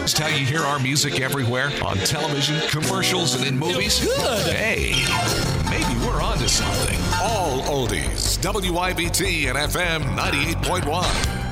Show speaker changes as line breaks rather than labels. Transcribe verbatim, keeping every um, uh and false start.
Noticed how you hear our music everywhere? On television, commercials, and in movies? Good. Hey, maybe we're onto something. All oldies. W I B T and F M ninety-eight point one.